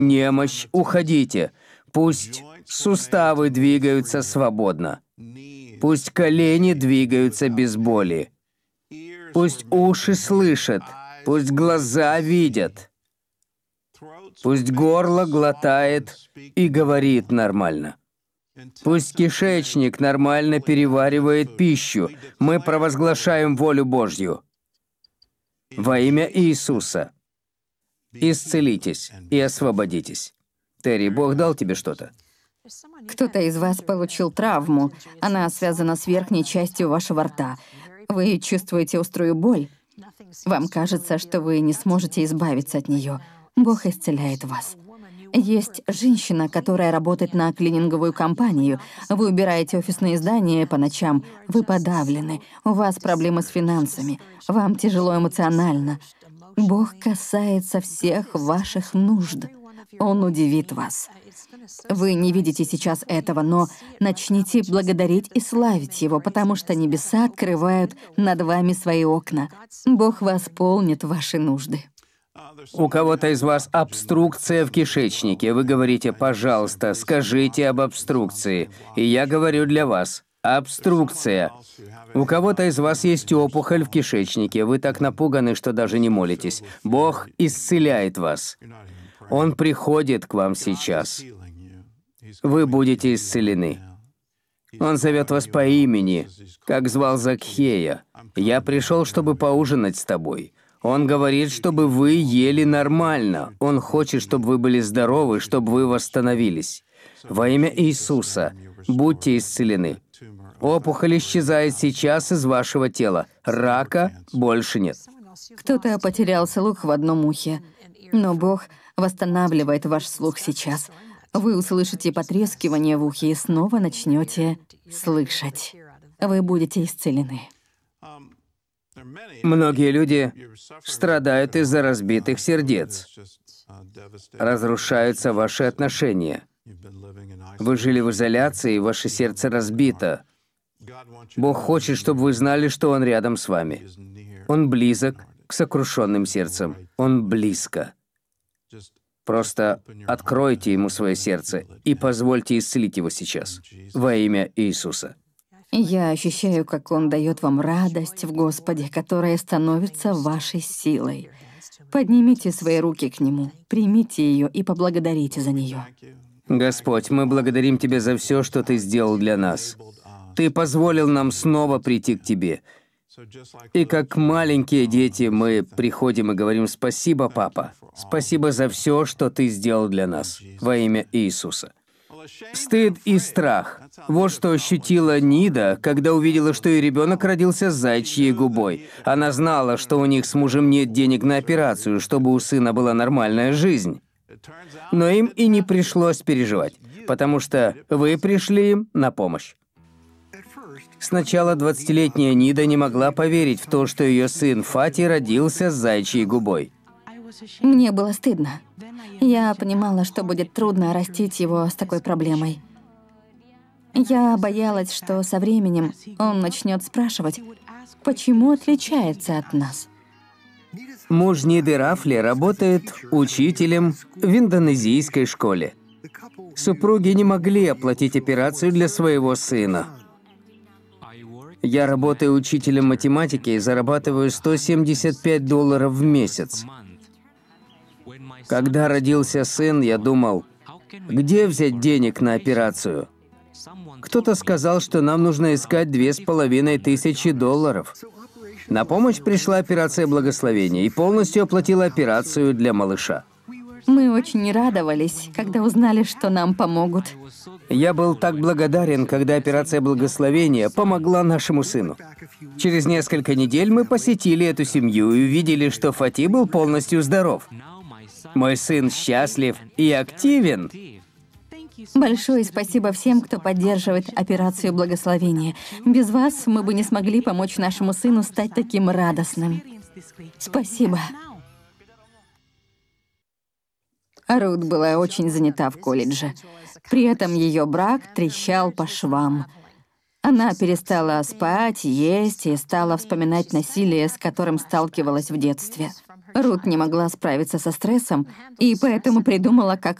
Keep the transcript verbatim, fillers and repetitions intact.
Немощь, уходите. Пусть суставы двигаются свободно. Пусть колени двигаются без боли. Пусть уши слышат. Пусть глаза видят. Пусть горло глотает и говорит нормально. Пусть кишечник нормально переваривает пищу. Мы провозглашаем волю Божью. Во имя Иисуса. Исцелитесь и освободитесь. Терри, Бог дал тебе что-то? Кто-то из вас получил травму. Она связана с верхней частью вашего рта. Вы чувствуете острую боль. Вам кажется, что вы не сможете избавиться от нее. Бог исцеляет вас. Есть женщина, которая работает на клининговую компанию. Вы убираете офисные здания по ночам. Вы подавлены. У вас проблемы с финансами. Вам тяжело эмоционально. Бог касается всех ваших нужд. Он удивит вас. Вы не видите сейчас этого, но начните благодарить и славить Его, потому что небеса открывают над вами свои окна. Бог восполнит ваши нужды. У кого-то из вас обструкция в кишечнике. Вы говорите, пожалуйста, скажите об обструкции. И я говорю для вас. Обструкция. У кого-то из вас есть опухоль в кишечнике. Вы так напуганы, что даже не молитесь. Бог исцеляет вас. Он приходит к вам сейчас. Вы будете исцелены. Он зовет вас по имени, как звал Закхея. «Я пришел, чтобы поужинать с тобой». Он говорит, чтобы вы ели нормально. Он хочет, чтобы вы были здоровы, чтобы вы восстановились. Во имя Иисуса будьте исцелены. Опухоль исчезает сейчас из вашего тела. Рака больше нет. Кто-то потерял слух в одном ухе, но Бог восстанавливает ваш слух сейчас. Вы услышите потрескивание в ухе и снова начнете слышать. Вы будете исцелены. Многие люди страдают из-за разбитых сердец. Разрушаются ваши отношения. Вы жили в изоляции, и ваше сердце разбито. Бог хочет, чтобы вы знали, что Он рядом с вами. Он близок к сокрушенным сердцам. Он близко. Просто откройте Ему свое сердце и позвольте исцелить его сейчас. Во имя Иисуса. Я ощущаю, как Он дает вам радость в Господе, которая становится вашей силой. Поднимите свои руки к Нему, примите ее и поблагодарите за нее. Господь, мы благодарим Тебя за все, что Ты сделал для нас. Ты позволил нам снова прийти к Тебе. И как маленькие дети мы приходим и говорим «Спасибо, Папа! Спасибо за все, что Ты сделал для нас» во имя Иисуса. Стыд и страх. Вот что ощутила Нида, когда увидела, что ее ребенок родился с заячьей губой. Она знала, что у них с мужем нет денег на операцию, чтобы у сына была нормальная жизнь. Но им и не пришлось переживать, потому что вы пришли им на помощь. Сначала двадцатилетняя Нида не могла поверить в то, что ее сын Фати родился с заячьей губой. Мне было стыдно. Я понимала, что будет трудно растить его с такой проблемой. Я боялась, что со временем он начнет спрашивать, почему отличается от нас. Муж Ниды Рафли работает учителем в индонезийской школе. Супруги не могли оплатить операцию для своего сына. Я работаю учителем математики и зарабатываю сто семьдесят пять долларов в месяц. Когда родился сын, я думал, где взять денег на операцию? Кто-то сказал, что нам нужно искать две с половиной тысячи долларов. На помощь пришла операция благословения и полностью оплатила операцию для малыша. Мы очень радовались, когда узнали, что нам помогут. Я был так благодарен, когда операция благословения помогла нашему сыну. Через несколько недель мы посетили эту семью и увидели, что Фати был полностью здоров. Мой сын счастлив и активен. Большое спасибо всем, кто поддерживает операцию благословения. Без вас мы бы не смогли помочь нашему сыну стать таким радостным. Спасибо. Рут была очень занята в колледже. При этом ее брак трещал по швам. Она перестала спать, есть и стала вспоминать насилие, с которым сталкивалась в детстве. Рут не могла справиться со стрессом, и поэтому придумала, как